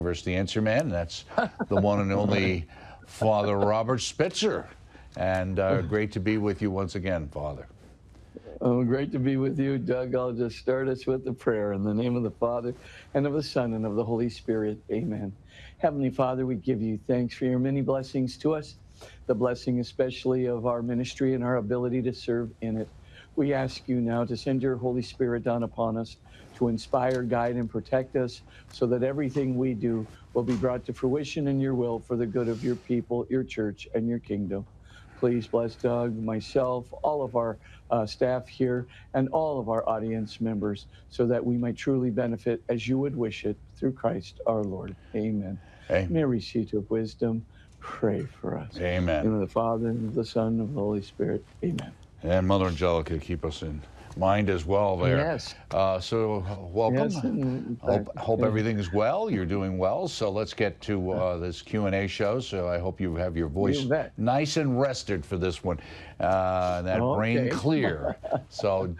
The Answer Man. That's the one and only Father Robert Spitzer. And great to be with you once again, Father. Oh, great to be with you, Doug. I'll just start us with a prayer in the name of the Father, and of the Son, and of the Holy Spirit. Amen. Heavenly Father, we give you thanks for your many blessings to us, the blessing especially of our ministry and our ability to serve in it. We ask you now to send your Holy Spirit down upon us to inspire, guide, and protect us so that everything we do will be brought to fruition in your will for the good of your people, your church, and your kingdom. Please bless Doug, myself, all of our staff here, and all of our audience members so that we might truly benefit as you would wish it through Christ our Lord. Amen. Amen. Mary, seat of wisdom, pray for us. Amen. In the name of the Father, and of the Son, and of the Holy Spirit. Amen. And Mother Angelica, keep us in mind as well there. Yes. So welcome. Yes, hope everything is well. You're doing well. So let's get to this Q&A show. So I hope you have your voice nice and rested for this one. That brain clear. So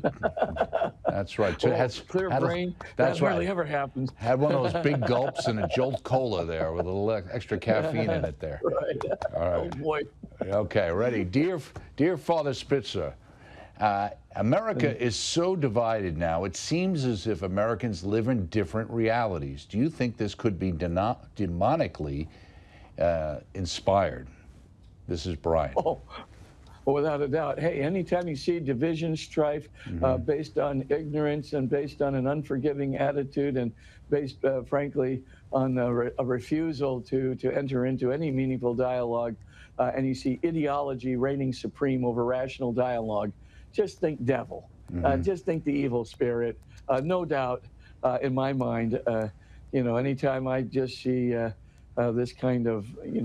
that's right. Well, clear brain. That's that right. hardly ever happens. Had one of those big gulps and a Jolt Cola there with a little extra caffeine in it there. Right. All right. Oh boy. Okay, ready. Dear Father Spitzer, America is so divided now, it seems as if Americans live in different realities. Do you think this could be demonically inspired? This is Brian. Oh, without a doubt. Hey, anytime you see division, strife, based on ignorance and based on an unforgiving attitude and based, frankly, on a refusal to enter into any meaningful dialogue, and you see ideology reigning supreme over rational dialogue, just think devil. Just think the evil spirit. No doubt, in my mind, anytime I just see this kind of,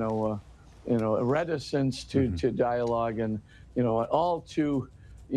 a reticence to dialogue and, an all too,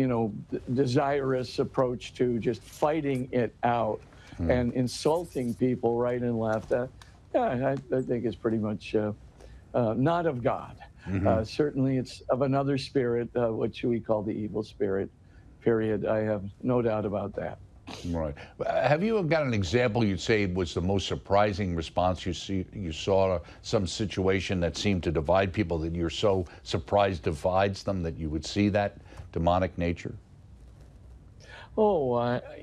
desirous approach to just fighting it out and insulting people right and left. I think it's pretty much not of God. Certainly it's of another spirit, which we call the evil spirit, period. I have no doubt about that. Right. Have you got an example you'd say was the most surprising response you saw to some situation that seemed to divide people, that you're so surprised divides them, that you would see that demonic nature? Oh,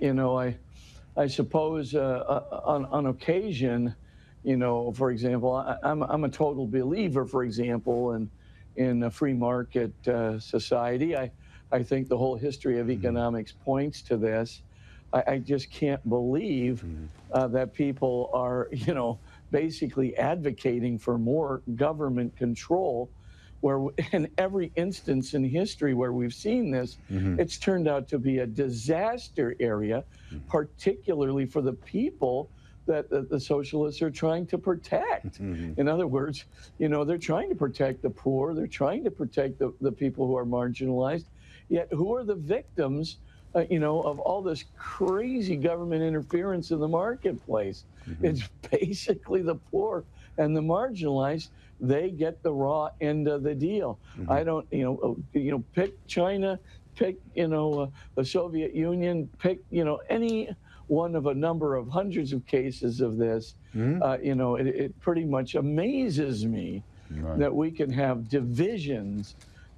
I suppose on occasion, for example, I'm a total believer, for example, in a free market society. I think the whole history of economics points to this. I just can't believe that people are, basically advocating for more government control, where in every instance in history where we've seen this, it's turned out to be a disaster area, particularly for the people that the socialists are trying to protect. In other words, they're trying to protect the poor, they're trying to protect the people who are marginalized, yet who are the victims of all this crazy government interference in the marketplace? It's basically the poor and the marginalized. They get the raw end of the deal. I don't, pick China, pick, the Soviet Union, pick, any one of a number of hundreds of cases of this. It pretty much amazes me that we can have divisions.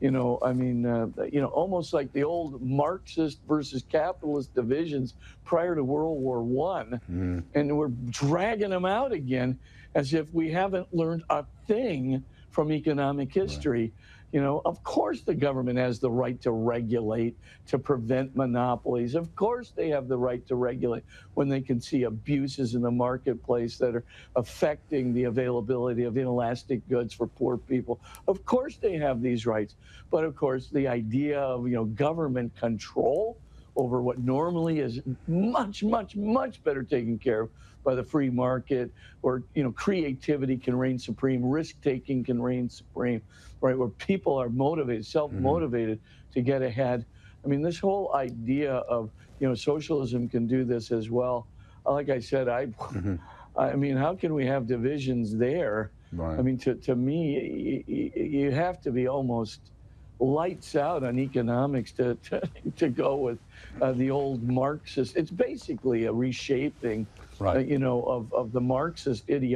Almost like the old Marxist versus capitalist divisions prior to World War I. And we're dragging them out again as if we haven't learned a thing from economic history. Of course the government has the right to regulate, to prevent monopolies. Of course they have the right to regulate when they can see abuses in the marketplace that are affecting the availability of inelastic goods for poor people. Of course they have these rights. But of course the idea of, government control over what normally is much, much, much better taken care of by the free market, or creativity can reign supreme, risk-taking can reign supreme, right? Where people are motivated, self-motivated to get ahead. I mean, this whole idea of socialism can do this as well. Like I said, I mean, how can we have divisions there? Right. I mean, to me, you have to be almost lights out on economics to go with the old Marxist. It's basically a reshaping, of the Marxist ideology.